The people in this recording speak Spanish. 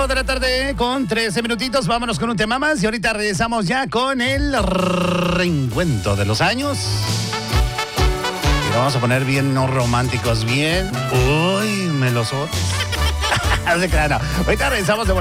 De la tarde con 13 minutitos, vámonos con un tema más y ahorita regresamos ya con el reencuentro de los años. Y lo vamos a poner bien no románticos, bien. Uy, me los otros. No se crean, no. Ahorita regresamos de